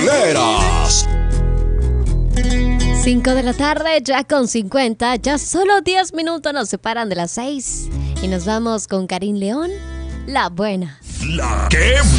Traileras. 5 de la tarde, ya con 50, ya solo 10 minutos nos separan de las 6. Y nos vamos con Karim León, La Buena. La que